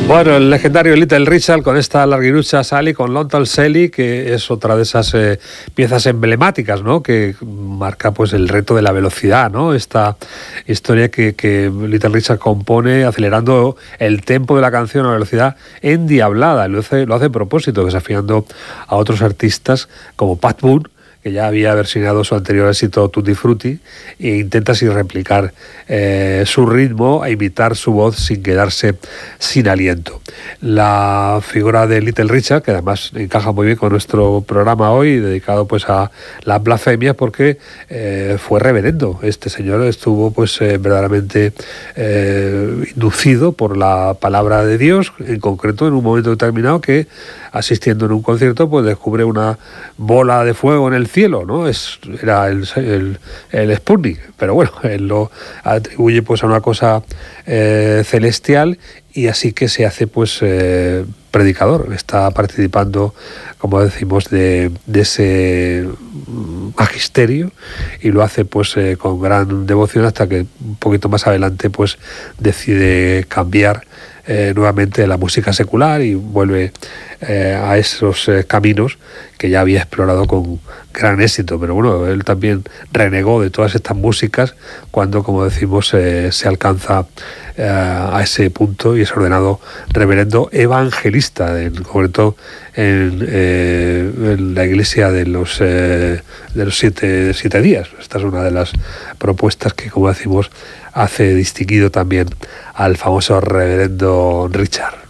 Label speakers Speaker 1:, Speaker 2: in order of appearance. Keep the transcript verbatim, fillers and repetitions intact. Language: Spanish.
Speaker 1: Bueno, el legendario Little Richard con esta Largirucha Sally, con Long Tall Sally, que es otra de esas eh, piezas emblemáticas, ¿no?, que marca pues el reto de la velocidad, ¿no? Esta historia que, que Little Richard compone acelerando el tempo de la canción a una velocidad endiablada. Lo hace, lo hace a propósito, desafiando a otros artistas como Pat Boone, que ya había versionado su anterior éxito Tutti Frutti, e intenta así replicar eh, su ritmo e imitar su voz sin quedarse sin aliento. La figura de Little Richard, que además encaja muy bien con nuestro programa hoy, dedicado pues a la blasfemia, porque eh, fue reverendo. Este señor estuvo pues eh, verdaderamente eh, inducido por la palabra de Dios, en concreto en un momento determinado que, asistiendo en un concierto, pues descubre una bola de fuego en el cielo, ¿no? Es, era el, el, el Sputnik, pero bueno, él lo atribuye pues a una cosa eh, celestial, y así que se hace pues eh, predicador. Está participando, como decimos, de, de ese magisterio, y lo hace pues eh, con gran devoción, hasta que un poquito más adelante pues decide cambiar Eh, nuevamente la música secular y vuelve eh, a esos eh, caminos que ya había explorado con gran éxito. Pero bueno, él también renegó de todas estas músicas cuando, como decimos, eh, se alcanza eh, a ese punto y es ordenado reverendo evangelista, en concreto en, eh, en la iglesia de los eh, de los siete, siete días. Esta es una de las propuestas que, como decimos, hace distinguido también al famoso reverendo Richard.